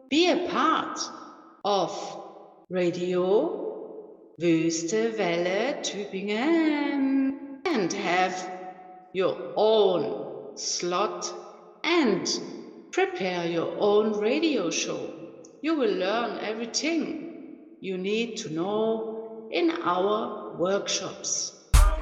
Be a part of Radio Wüste Welle Tübingen and have your own slot and prepare your own radio show. You will learn everything you need to know in our workshops.